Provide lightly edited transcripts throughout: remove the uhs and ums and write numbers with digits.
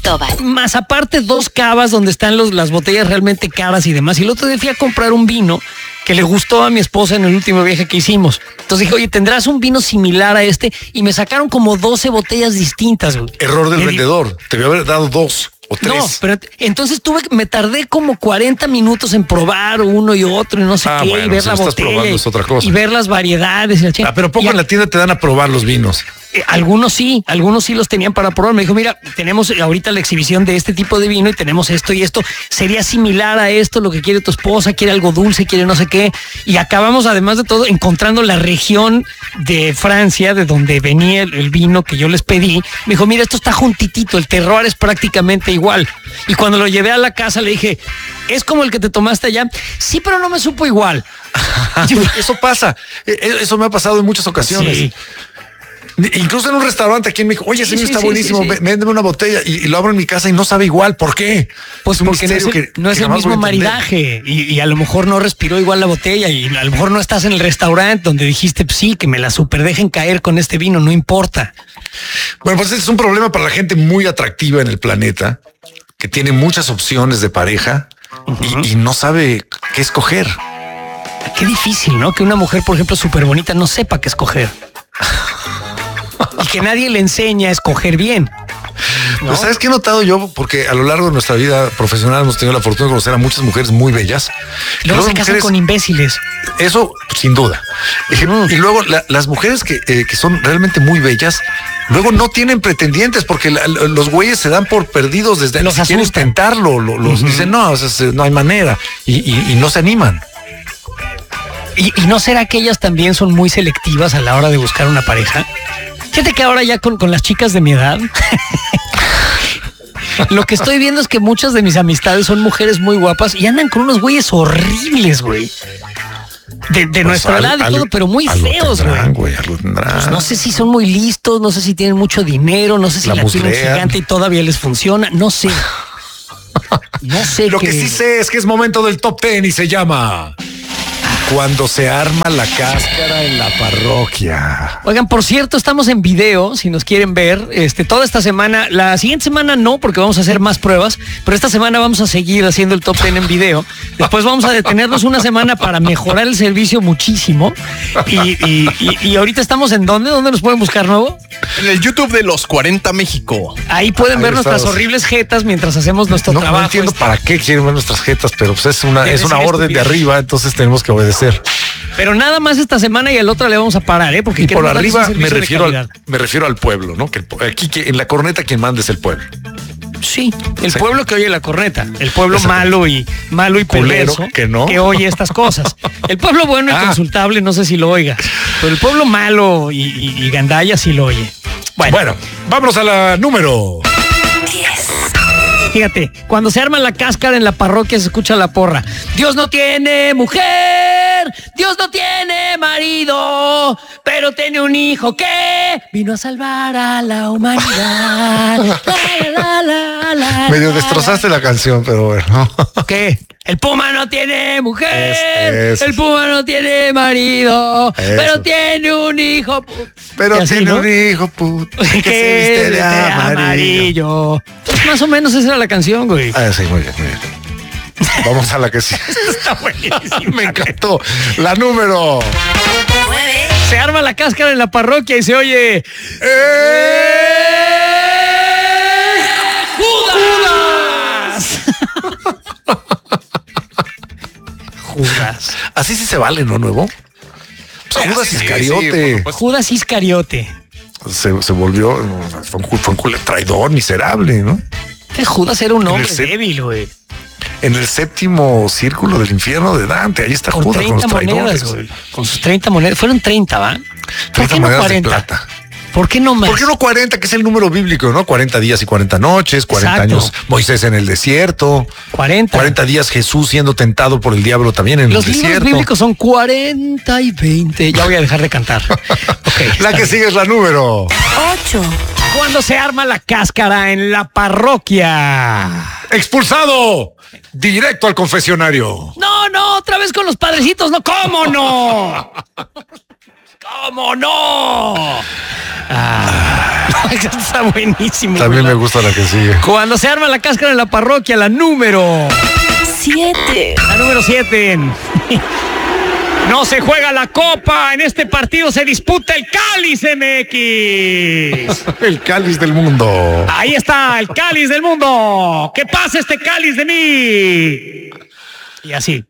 Tobar. Más aparte 2 cavas donde están las botellas realmente caras y demás. Y el otro día fui a comprar un vino que le gustó a mi esposa en el último viaje que hicimos. Entonces dije, oye, ¿tendrás un vino similar a este? Y me sacaron como 12 botellas distintas, güey. Error del vendedor. Te voy a haber dado 2 o 3. No, pero entonces me tardé como 40 minutos en probar uno y otro y no sé qué, bueno, y ver si la estás botella probando es otra cosa. y ver las variedades. Pero poco en la tienda te dan a probar los vinos. Algunos sí los tenían para probar. Me dijo, mira, tenemos ahorita la exhibición de este tipo de vino y tenemos esto y esto. Sería similar a esto, lo que quiere tu esposa, quiere algo dulce, quiere no sé qué. Y acabamos, además de todo, encontrando la región de Francia, de donde venía el vino que yo les pedí. Me dijo, mira, esto está juntitito, el terroir es prácticamente igual. Y cuando lo llevé a la casa le dije, ¿es como el que te tomaste allá? Sí, pero no me supo igual. Eso pasa. Eso me ha pasado en muchas ocasiones. Sí. Incluso en un restaurante aquí en México, oye, ese vino está buenísimo, sí. véndeme una botella y lo abro en mi casa y no sabe igual. ¿Por qué? Pues es un porque no es el jamás mismo voy a entender. maridaje y a lo mejor no respiró igual la botella y a lo mejor no estás en el restaurante donde dijiste, pues sí, que me la super dejen caer con este vino, no importa. Bueno, pues es un problema para la gente muy atractiva en el planeta, que tiene muchas opciones de pareja y no sabe qué escoger. Qué difícil, ¿no? Que una mujer, por ejemplo, súper bonita no sepa qué escoger. Y que nadie le enseña a escoger bien. ¿No? Pues, ¿sabes qué he notado yo? Porque a lo largo de nuestra vida profesional hemos tenido la fortuna de conocer a muchas mujeres muy bellas. Luego se casan con imbéciles. Eso, sin duda. Y luego las mujeres que son realmente muy bellas, luego no tienen pretendientes porque los güeyes se dan por perdidos desde los que quieren asustan. intentarlo. Los dicen, no, o sea, no hay manera. Y no se animan. ¿Y no será que ellas también son muy selectivas a la hora de buscar una pareja? Fíjate que ahora ya con las chicas de mi edad, lo que estoy viendo es que muchas de mis amistades son mujeres muy guapas y andan con unos güeyes horribles, güey. De Pues nuestra edad y todo, pero muy feos, güey. Algo tendrán. Pues no sé si son muy listos, no sé si tienen mucho dinero, no sé si la tienen muslean. gigante y todavía les funciona, no sé. No sé. Lo que sí sé es que es momento del top 10 y se llama Cuando se arma la cáscara en la parroquia. Oigan, por cierto, estamos en video, si nos quieren ver, toda esta semana, la siguiente semana no, porque vamos a hacer más pruebas, pero esta semana vamos a seguir haciendo el top 10 en video. Después vamos a detenernos una semana para mejorar el servicio muchísimo. Y ahorita estamos ¿en dónde? ¿Dónde nos pueden buscar nuevo? En el YouTube de Los 40 México. Ahí pueden ver nuestras horribles jetas mientras hacemos nuestro trabajo. No entiendo para qué quieren ver nuestras jetas, pero pues es una orden de estupidez. arriba, entonces tenemos que obedecer. Pero nada más esta semana y al otra le vamos a parar, porque Y por queremos darles un arriba me servicio de calidad. refiero al pueblo, ¿no? Que aquí en la corneta quien manda es el pueblo. Sí, el Sí. pueblo que oye la corneta, el pueblo Exacto. malo y Culero, perverso que no. oye estas cosas. El pueblo bueno y consultable, no sé si lo oiga, pero el pueblo malo y gandalla sí lo oye. Bueno, vámonos a la número. Fíjate, cuando se arma la cáscara en la parroquia se escucha la porra. Dios no tiene mujer, Dios no tiene marido, pero tiene un hijo que vino a salvar a la humanidad. Medio destrozaste la canción, pero bueno. ¿Qué? El puma no tiene mujer, Es. el puma no tiene marido, pero tiene un hijo. Pero Y así, tiene ¿no? un hijo, puto, que se Que viste de amarillo. Pues más o menos esa era la canción, güey. Sí, muy bien, muy bien. Vamos a la que sí. Está buenísimo. Me encantó. La número. Se arma la cáscara en la parroquia y se oye. ¡Judas! Judas. Así sí se vale, ¿no? Nuevo. Pues Judas Iscariote. Judas Iscariote. Se volvió, fue un traidor miserable, ¿no? Que Judas era un hombre En el débil, güey. En el séptimo círculo del infierno de Dante, ahí está Con Judas con 30 los monedas, traidores. güey. Con sus 30 monedas. Fueron 30, ¿va? ¿Por 30 qué no monedas 40? de plata. ¿Por qué no más? ¿Por qué no 40? Que es el número bíblico, ¿no? 40 días y 40 noches, 40 Exacto. años Moisés en el desierto, 40. 40 días Jesús siendo tentado por el diablo también en Los el libros desierto. bíblicos son 40 y 20. Ya voy a dejar de cantar. Okay, La que sigue es la número. 8. Cuando se arma la cáscara en la parroquia. ¡Expulsado! Directo al confesionario. No, otra vez con los padrecitos, no, ¿cómo no? ¿Cómo no? Está buenísimo. También ¿verdad? me gusta la que sigue. Cuando se arma la cáscara en la parroquia, la número 7. La número 7. No se juega la copa, en este partido se disputa el Cáliz MX. El cáliz del mundo. Ahí está, el Cáliz del mundo. ¿Qué pasa este Cáliz de mí? Y así.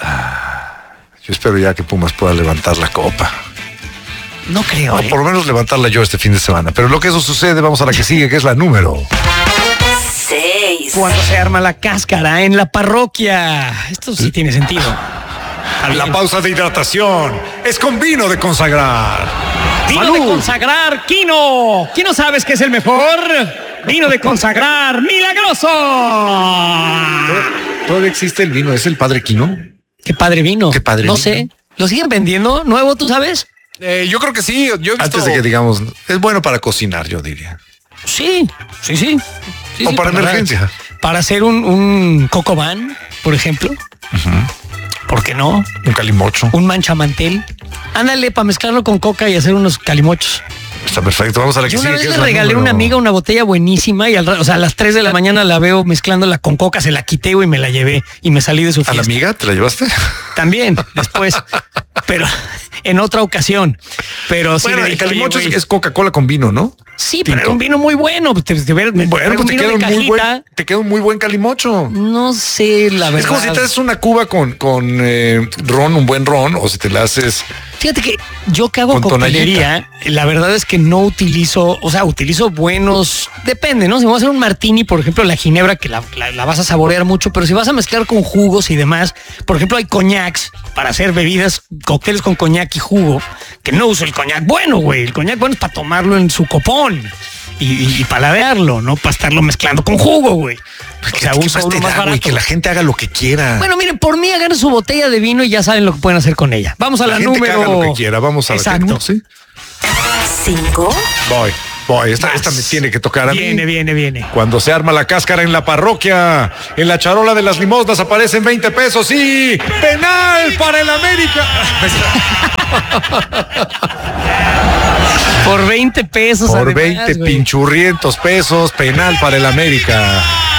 Yo espero ya que Pumas pueda levantar la copa. No creo. O por lo menos levantarla yo este fin de semana. Pero lo que eso sucede, vamos a la que sigue, que es la número 6. Cuando se arma la cáscara en la parroquia. Esto sí tiene sentido. La pausa de hidratación es con vino de consagrar. Vino ¡Salud! de consagrar, Quino. ¿Quién no sabes que es el mejor? Vino de consagrar, milagroso. ¿Todavía existe el vino? ¿Es el Padre Quino? Qué padre vino. Qué padre No vino. sé. ¿Lo siguen vendiendo? ¿Nuevo, tú sabes? Yo creo que sí. Yo he visto... Antes de que digamos, es bueno para cocinar, yo diría. Sí. Sí, O para emergencia. Para hacer un coco van, por ejemplo. ¿Por qué no? Un calimocho. Un manchamantel. Ándale, para mezclarlo con coca y hacer unos calimochos. Está perfecto. Vamos a la que Yo una sigue. vez que le es la regalé a número- una amiga una botella buenísima y a las 3 de la mañana la veo mezclándola con coca, se la quité, güey, y me la llevé y me salí de su ¿A la fiesta. amiga? ¿Te la llevaste? También, después, pero en otra ocasión. Pero sí, Bueno, le el dije, calimocho oye, güey, es Coca-Cola con vino, ¿no? sí, pero tinto. era un vino muy bueno. Bueno, pues te queda, un muy buen calimocho. No sé, la verdad. Es como si te haces una cuba con ron, un buen ron, o si te la haces... Fíjate que yo que hago Con coctelería, la verdad es que no utilizo, o sea, utilizo buenos, depende, ¿no? Si voy a hacer un martini, por ejemplo, la ginebra, que la vas a saborear mucho, pero si vas a mezclar con jugos y demás, por ejemplo, hay coñacs para hacer bebidas, cócteles con coñac y jugo, que no uso el coñac bueno, güey. El coñac bueno es para tomarlo en su copón y paladearlo, no para estarlo mezclando con jugo, güey. O sea, ¿Qué uso más uno te más da, güey? barato. Que la gente haga lo que quiera. Bueno, miren, por mí agarren su botella de vino y ya saben lo que pueden hacer con ella. Vamos a la gente que número. haga lo que quiera. Vamos a la Exacto. que número, ¿sí? 5. Voy. Esta me tiene que tocar a mí. Viene. Cuando se arma la cáscara en la parroquia, en la charola de las limosnas aparecen 20 pesos. ¡Sí! ¡Penal para el América! Por 20 pesos. Por además, 20 güey. pinchurrientos pesos, penal para el América.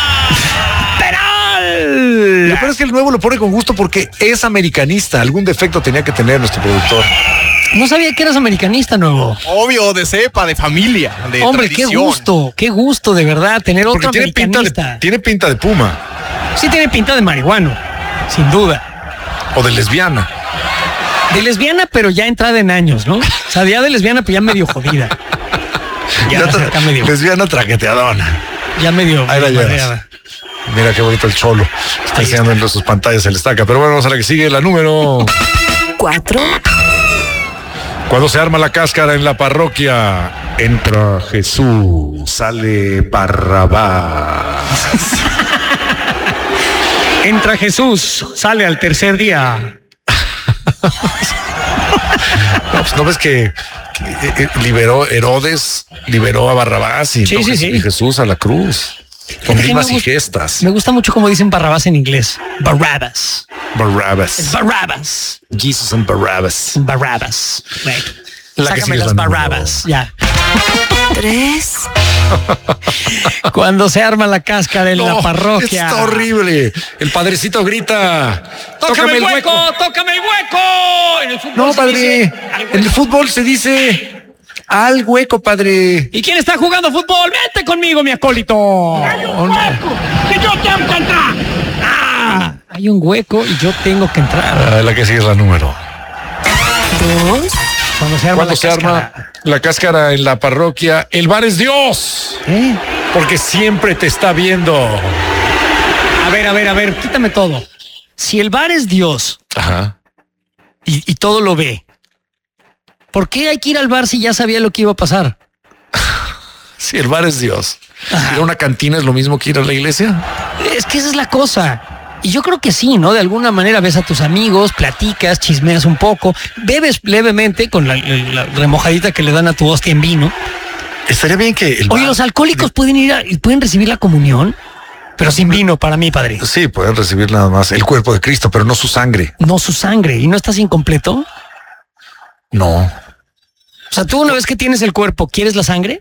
¡Penal! Lo peor es que el nuevo lo pone con gusto porque es americanista. Algún defecto tenía que tener nuestro productor. No sabía que eras americanista, nuevo. Obvio, de cepa, de familia, de Hombre, tradición. qué gusto de verdad tener Porque otro americanista. tiene pinta de puma Sí tiene pinta de marihuano, sin duda. o de lesbiana. De lesbiana, pero ya entrada en años, ¿no? O sea, ya de lesbiana, pero ya medio jodida. Ya acá medio, Lesbiana traqueteadona. ya medio Ahí la llevas. madreada. Mira qué bonito el cholo. Está enseñando entre sus pantallas el estaca. Pero bueno, vamos a la que sigue, la número. 4. Cuando se arma la cáscara en la parroquia, entra Jesús, sale Barrabás. Entra Jesús, sale al tercer día. No, pues, ¿no ves que liberó Herodes, liberó a Barrabás y, Sí, sí, sí. y Jesús a la cruz? Con Es que rimas me y gusta- gestas. Me gusta mucho cómo dicen Barrabás en inglés. Barabbas. Barrabás. Barabbas. Jesus and Barrabás. Barabbas. Right. La que Sácame sigue es las la número. Barabbas. Ya. 3. Cuando se arma la cáscara en la No, parroquia. Está horrible. El padrecito grita. ¡Tócame el hueco! ¡Tócame el hueco! En el fútbol No, se padre. dice, "Al En hueco". el fútbol se dice al hueco, padre. ¿Y quién está jugando fútbol? ¡Vente conmigo, mi acólito! ¡Que yo tengo que entrar! ¡Ah! Hay un hueco y yo tengo que entrar. La que sigue es la número. 2. Cuando se arma Cuando la se cáscara. arma la cáscara en la parroquia, el bar es Dios. ¿Eh? Porque siempre te está viendo. A ver, quítame todo. Si el bar es Dios Ajá. y todo lo ve, ¿por qué hay que ir al bar si ya sabía lo que iba a pasar? Si el bar es Dios. Ajá. ¿Ir a una cantina es lo mismo que ir a la iglesia? Es que esa es la cosa. Y yo creo que sí, ¿no? De alguna manera ves a tus amigos, platicas, chismeas un poco, bebes levemente con la remojadita que le dan a tu hostia en vino. Estaría bien que el Oye, bar- los alcohólicos pueden recibir la comunión, pero sin vino para mí, padre. Sí, pueden recibir nada más el cuerpo de Cristo, pero no su sangre. No su sangre. ¿Y no estás incompleto? No. O sea, tú una vez que tienes el cuerpo, ¿quieres la sangre?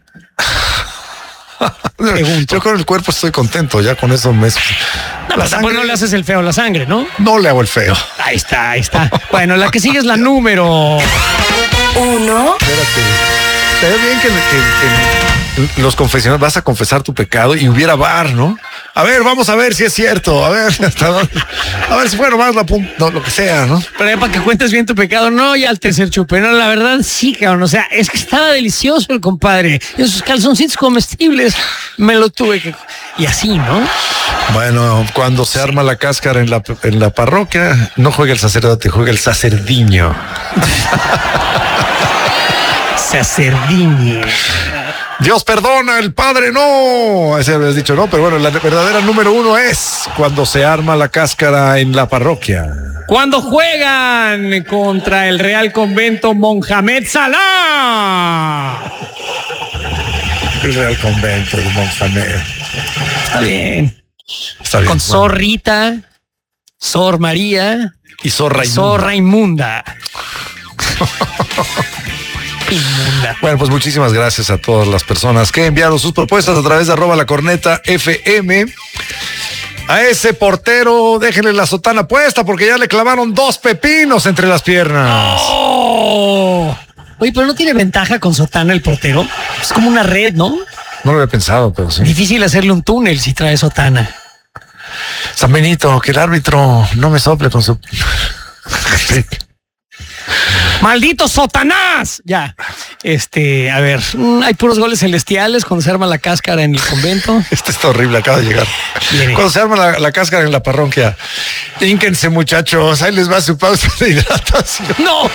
Pregunto. Yo con el cuerpo estoy contento, ya con eso me... No, pues tampoco no le haces el feo a la sangre, ¿no? No le hago el feo. Ahí está, ahí está. Bueno, la que sigue es la número 1, Espérate. Estaría bien que los confesionarios vas a confesar tu pecado y hubiera bar, ¿no? A ver, vamos a ver si es cierto. A ver, hasta dónde. A ver si fue nomás no, lo que sea, ¿no? Pero ya para que cuentes bien tu pecado, no, ya al tercer chupe. No, la verdad sí, cabrón. O sea, es que estaba delicioso el compadre. Esos calzoncitos comestibles me lo tuve que... Y así, ¿no? Bueno, cuando se arma la cáscara en la parroquia, no juega el sacerdote, juega el sacerdiño. Sacerdiño. Dios perdona, el Padre no. Ese habías dicho, no, pero bueno, la verdadera número 1 es cuando se arma la cáscara en la parroquia. Cuando juegan contra el Real Convento Mohamed Salah. El Real Convento de Mohamed. Está bien. Está bien. Con Bueno. Sor Rita, Sor María Y Zorra Sor Raimunda. Inmunda. Bueno, pues muchísimas gracias a todas las personas que enviaron sus propuestas a través de @lacorneta_FM. A ese portero, déjenle la sotana puesta porque ya le clavaron 2 pepinos entre las piernas. ¡Oh! Oye, pero no tiene ventaja con sotana el portero. Es como una red, ¿no? No lo había pensado, pero sí. Difícil hacerle un túnel si trae sotana. San Benito, que el árbitro no me sople con su... ¡Maldito Sotanás! Ya. A ver, hay puros goles celestiales cuando se arma la cáscara en el convento. Este está horrible, acaba de llegar. Viene. Cuando se arma la cáscara en la parroquia, ínquense, muchachos, ahí les va su pausa de hidratación. ¡No!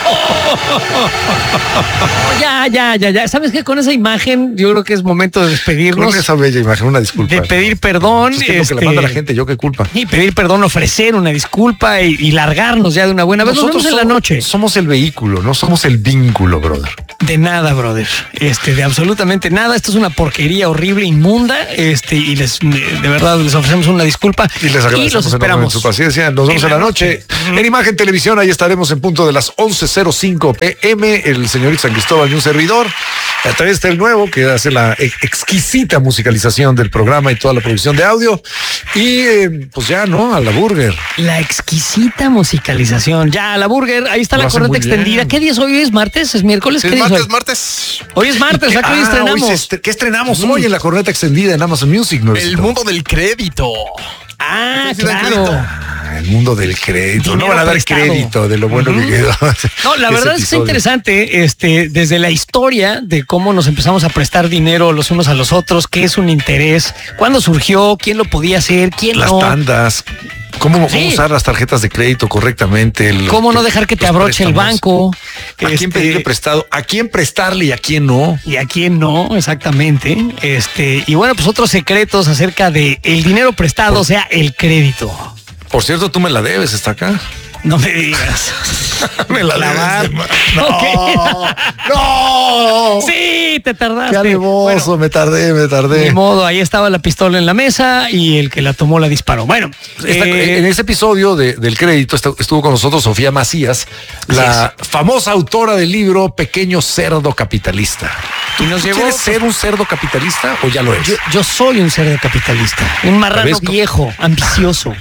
Ya. ¿Sabes qué? Con esa imagen yo creo que es momento de despedirnos. Con esa bella imagen, una disculpa. De pedir perdón. Es que lo que le manda la gente, yo qué culpa. Y pedir perdón, ofrecer una disculpa y largarnos ya de una buena vez. Nos vemos en la noche. Somos el vehículo, no somos el vínculo, brother. De nada, brother. De absolutamente nada. Esto es una porquería horrible, inmunda. Y de verdad les ofrecemos una disculpa. Y les agradecemos los esperamos. su paciencia. Nos vemos en la noche. En Imagen Televisión, ahí estaremos en punto de las 11:05 p.m. El señorito San Cristóbal y un servidor. A través del nuevo, que hace la exquisita musicalización del programa y toda la producción de audio. Y pues ya, ¿no? A la burger. La exquisita musicalización. Ya, a la burger. Ahí está Lo la hace corneta muy bien. extendida. ¿Qué día es hoy? ¿Es martes? ¿Es miércoles? Sí, ¿Qué día es hoy? martes. Hoy es martes, ¿verdad que hoy estrenamos? ¿Qué estrenamos hoy en la corneta extendida en Amazon Music? El mundo del crédito. Ah, Sí, del claro. crédito. El mundo del crédito. Dinero No van a dar prestado. crédito de lo bueno que quedó. No, la ese verdad es que está episodio. interesante, desde la historia de cómo nos empezamos a prestar dinero los unos a los otros, qué es un interés, cuándo surgió, quién lo podía hacer, quién Las no. tandas. ¿Cómo Sí. usar las tarjetas de crédito correctamente? Cómo no dejar que te los abroche el préstamos. banco. ¿A quién pedirle prestado? ¿A quién prestarle y a quién no? Y a quién no, exactamente. Y bueno, pues otros secretos acerca de el dinero prestado, o sea, el crédito. Por cierto, tú me la debes, está acá. No me digas. Me la Clavar. debes. No, Ok. no. Sí, te tardaste. Qué alevoso, me tardé. Ni modo, ahí estaba la pistola en la mesa y el que la tomó la disparó. Bueno, En ese episodio del crédito estuvo con nosotros Sofía Macías, la famosa autora del libro Pequeño Cerdo Capitalista. y nos ¿Tú llevó. quieres ser un cerdo capitalista o ya lo eres? Yo soy un cerdo capitalista, un marrano ¿Ves cómo? viejo, ambicioso.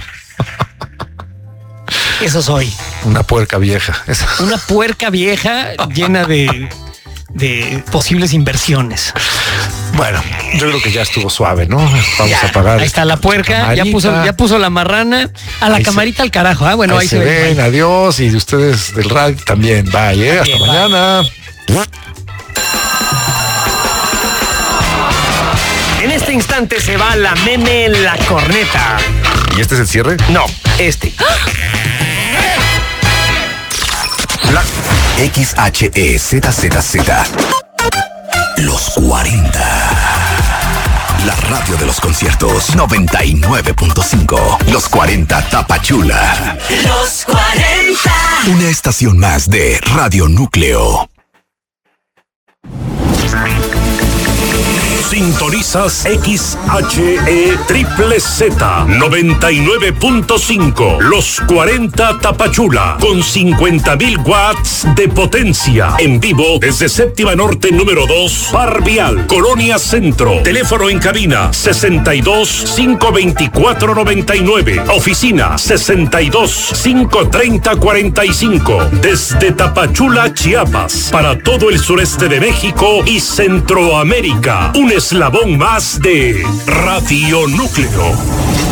Eso soy. Una puerca vieja. Una puerca vieja llena de posibles inversiones. Bueno, yo creo que ya estuvo suave, ¿no? Vamos Ya, a pagar. ahí está la puerca, camarita. ya puso la marrana a la Ahí se- camarita al carajo. Ah, bueno, Ahí se ven, adiós. Y ustedes del radio también. Bye, hasta Bien, bye. mañana. En este instante se va la meme la corneta. ¿Y este es el cierre? No, La XHEZZZ. Los 40. La radio de los conciertos 99.5. Los 40 Tapachula. Los 40. Una estación más de Radio Núcleo. Sintonizas XHE Triple Z 99.5. Los 40 Tapachula con 50,000 watts de potencia. En vivo desde Séptima Norte número 2, Par Vial, Colonia Centro. Teléfono en cabina 62-524-99. Oficina 62-530-45. Desde Tapachula, Chiapas, para todo el sureste de México y Centroamérica. Un eslabón más de Radio Núcleo.